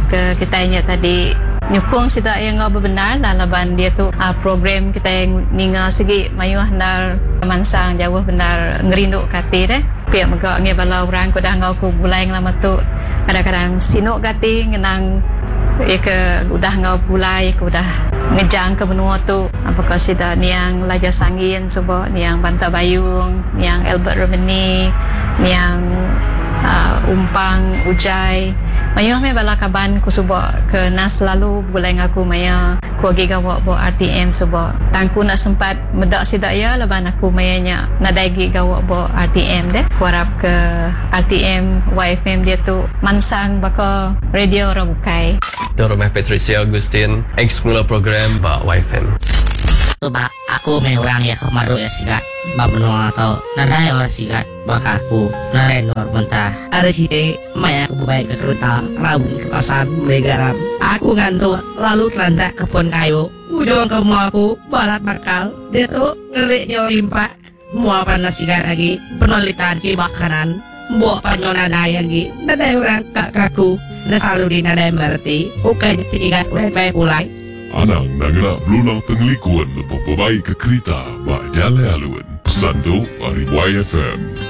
ke kita nya tadi nyukung sida yang benar laban dia tu program kita yang ninga segi mayu handar mansang jauh benar ngerinduk kati deh pia megak nge bala orang ko dah ngau ku bulai lama tu kadang-kadang sinuk kati ngenang ke udah ngau bulai ku udah ngejang ke benua tu apakah sida niang Laja Sangin coba niang Banta Bayung niang Albert Romani niang Umpang Ujai mayu me bala kaban ku suba ke nas lalu bulai ngaku maya ku agi gawak bo RTM suba tangku nak sempat medak sida ya laban aku mayanya nadagi gawak bo RTM deh ku harap ke RTM YFM dia tu mansang baka radio Rabukai Rumah Patricia Agustin ex-mula program ba YFM. Ba aku may orang ya kemaru ya sigat ba menua atau nadai orang sigat baka aku nadai nor mentah ada sini maya aku baik ke kereta rabun ke pasar beli garam aku ngantuk lalu telantak ke pon kayu ujung ke mua aku balat bakal dia tuh ngelik nyawa limpa mua panas sigat lagi penolitan cibak kanan buat panjona daya lagi nadai orang kakakku na selalu di nadai merti bukan penyigat udah baik pulai Anang nangnak belunang penglikuan lebih baik ke kereta bak jale aluan. Pesan tu dari YFM.